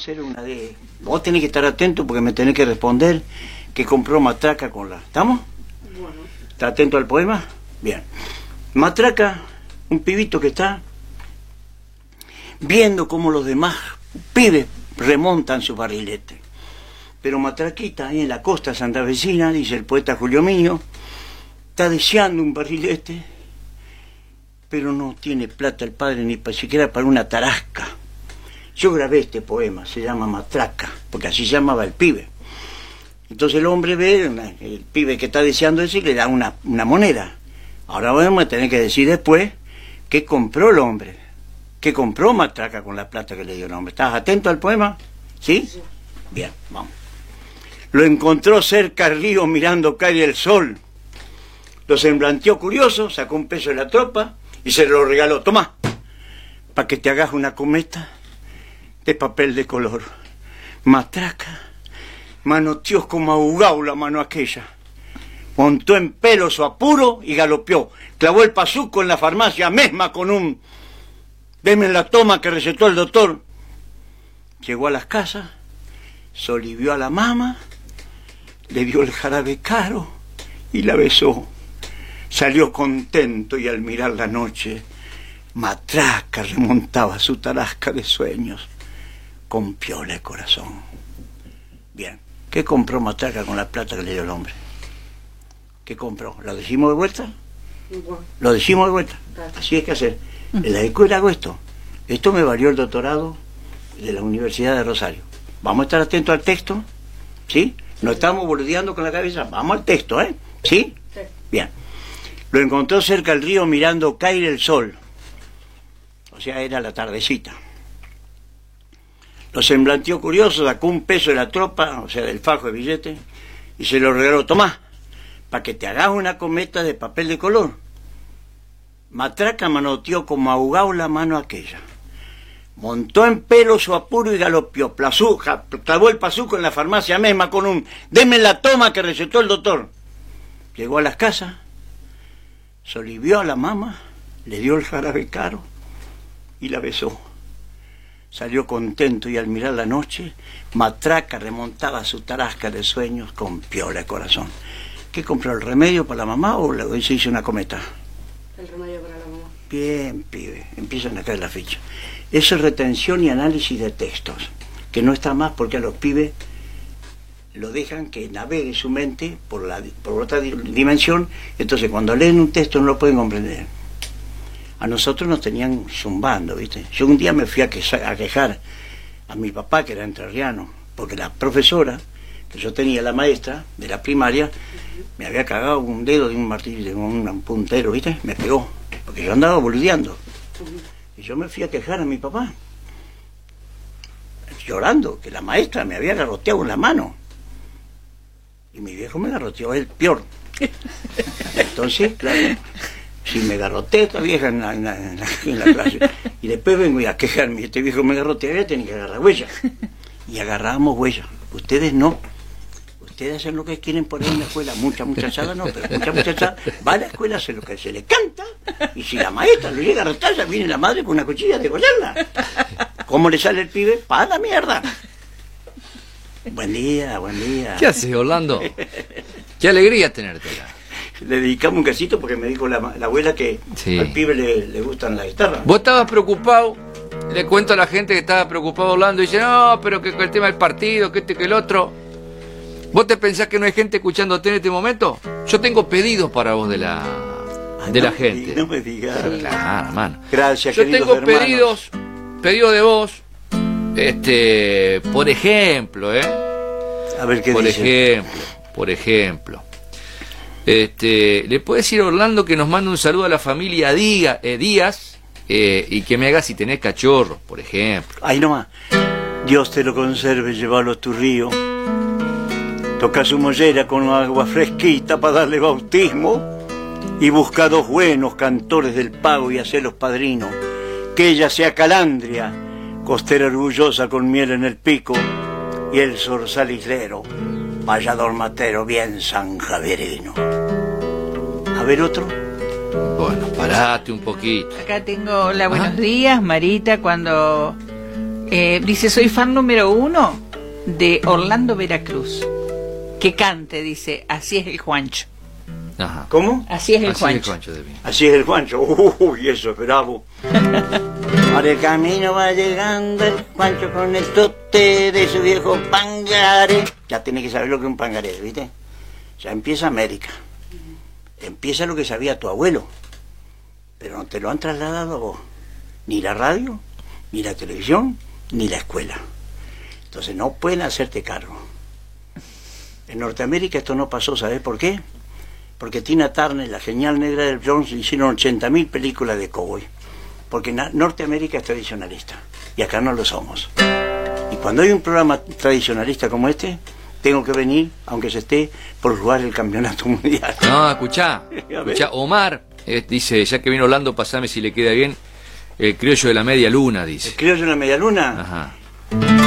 hacer una de... Vos tenés que estar atento porque me tenés que responder que compró Matraca con la... ¿Estamos? Bueno. ¿Está atento al poema? Bien. Matraca, un pibito que está viendo cómo los demás pibes remontan su barrilete. Pero Matraquita, ahí en la costa santafesina, dice el poeta Julio Miño, está deseando un barrilete, pero no tiene plata el padre ni siquiera para una tarasca. Yo grabé este poema, se llama Matraca, porque así se llamaba el pibe. Entonces el hombre ve, el pibe que está deseando eso y le da una moneda. Ahora vamos a tener que decir después qué compró el hombre, qué compró Matraca con la plata que le dio el hombre. ¿Estás atento al poema? ¿Sí? Sí. Bien, vamos. Lo encontró cerca al río mirando caer el sol. Lo semblanteó curioso, sacó un peso de la tropa y se lo regaló. Tomá, para que te hagas una cometa de papel de color. Matraca manoteó como ahogado la mano aquella. Montó en pelo su apuro y galopeó. Clavó el pazuco en la farmacia misma con un... Deme la toma que recetó el doctor. Llegó a las casas, solivió a la mama, le dio el jarabe caro y la besó. Salió contento y al mirar la noche, Matraca remontaba su tarasca de sueños con piola de corazón. Bien, ¿qué compró Matraca con la plata que le dio el hombre? ¿Qué compró? ¿Lo decimos de vuelta? Bueno. Lo decimos de vuelta. Claro. Así hay que hacer. En la escuela hago esto. Esto me valió el doctorado de la Universidad de Rosario. Vamos a estar atentos al texto, ¿sí? No estamos bordeando con la cabeza. Vamos al texto, ¿eh? ¿Sí? Sí. Bien. Lo encontró cerca del río mirando caer el sol. O sea, era la tardecita. Lo semblanteó curioso, sacó un peso de la tropa, o sea, del fajo de billete, y se lo regaló. Tomá, para que te hagas una cometa de papel de color. Matraca manoteó como ahogado la mano aquella. Montó en pelo su apuro y galopeó. Clavó el pazuco en la farmacia misma con un deme la toma que recetó el doctor. Llegó a las casas, solivió a la mama, le dio el jarabe caro y la besó. Salió contento y al mirar la noche, Matraca remontaba su tarasca de sueños con piola de corazón. ¿Qué compró, el remedio para la mamá o se hizo una cometa? El remedio para la mamá. Bien, pibe, empiezan a caer la ficha. Eso es retención y análisis de textos, que no está más porque a los pibes lo dejan que navegue su mente por otra dimensión, entonces cuando leen un texto no lo pueden comprender. A nosotros nos tenían zumbando, ¿viste? Yo un día me fui a quejar a mi papá, que era entrerriano, porque la profesora que yo tenía, la maestra de la primaria, me había cagado un dedo de un martillo, de un puntero, ¿viste? Me pegó, porque yo andaba boludeando. Y yo me fui a quejar a mi papá, llorando, que la maestra me había garroteado en la mano. Y mi viejo me garroteó, el peor. Entonces, claro, si me garrotea esta vieja en la clase, y después vengo a quejarme, este viejo me garrotea, tenía que agarrar huella. Y agarrábamos huella. Ustedes no. Ustedes hacen lo que quieren por ahí en la escuela. Mucha muchachada no, pero mucha muchachada va a la escuela, hace lo que se le canta, y si la maestra lo llega a rotar, ya viene la madre con una cuchilla a degollarla. ¿Cómo le sale el pibe? ¡Pa' la mierda! Buen día, buen día. ¿Qué haces, Orlando? Qué alegría tenértela. Le dedicamos un casito porque me dijo la abuela que sí, al pibe le gustan la guitarra. Vos estabas preocupado, le cuento a la gente que estaba preocupado Orlando, y dice, no, pero que el tema del partido, que este, que el otro. ¿Vos te pensás que no hay gente escuchándote en este momento? Yo tengo pedidos para vos de la gente. No me digas. Claro, hermano. Gracias, yo queridos tengo hermanos. pedidos de vos, por ejemplo, A ver qué dice. Por ejemplo, le puedes decir a Orlando que nos mande un saludo a la familia Díaz, y que me haga si tenés cachorros, por ejemplo. Ahí nomás. Dios te lo conserve, llévalo a tu río. Toca su mollera con agua fresquita para darle bautismo y busca dos buenos cantores del pago y hacerlos padrinos. Que ella sea calandria, costera orgullosa con miel en el pico, y el zorzal islero, vallador matero bien sanjaverino. A ver otro. Bueno, parate un poquito. Acá tengo, hola, buenos días, Marita, cuando Dice, soy fan número 1 de Orlando Veracruz. Que cante, dice, así es el Juancho. Ajá. ¿Cómo? Así es el Así es Juancho. el Juancho de mí. Así es el Juancho. Uy, eso es bravo. Por el camino va llegando el Juancho con el tote de su viejo pangaré. Ya tiene que saber lo que es un pangaré, ¿viste? Ya empieza América. Empieza lo que sabía tu abuelo. Pero no te lo han trasladado a vos. Ni la radio, ni la televisión, ni la escuela. Entonces no pueden hacerte cargo. En Norteamérica esto no pasó, ¿sabes por qué? Porque Tina Turner, la genial negra del Jones, hicieron 80.000 películas de cowboy. Porque Norteamérica es tradicionalista y acá no lo somos. Y cuando hay un programa tradicionalista como este, tengo que venir, aunque se esté por jugar el campeonato mundial. No, escuchá, Omar dice, ya que vino Orlando, pasame si le queda bien, el criollo de la media luna, dice. ¿El criollo de la media luna? Ajá.